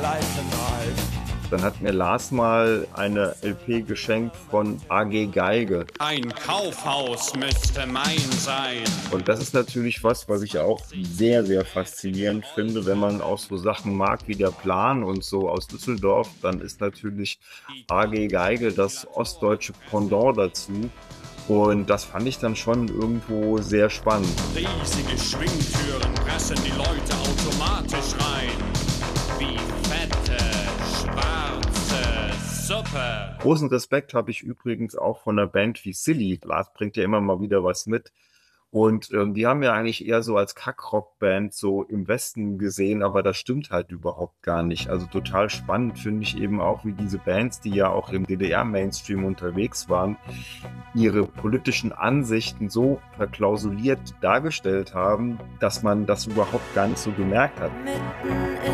Dann hat mir Lars mal eine LP geschenkt von AG Geige. Ein Kaufhaus müsste mein sein. Und das ist natürlich was ich auch sehr, sehr faszinierend finde, wenn man auch so Sachen mag wie der Plan und so aus Düsseldorf, dann ist natürlich AG Geige das ostdeutsche Pendant dazu. Und das fand ich dann schon irgendwo sehr spannend. Riesige Schwingtüren pressen die Leute automatisch rein. Wie fette, schwarze Suppe. Großen Respekt habe ich übrigens auch von einer Band wie Silly. Lars bringt ja immer mal wieder was mit. Und die haben ja eigentlich eher so als Kackrock-Band so im Westen gesehen, aber das stimmt halt überhaupt gar nicht. Also total spannend finde ich eben auch, wie diese Bands, die ja auch im DDR-Mainstream unterwegs waren, ihre politischen Ansichten so verklausuliert dargestellt haben, dass man das überhaupt gar nicht so gemerkt hat. Mitten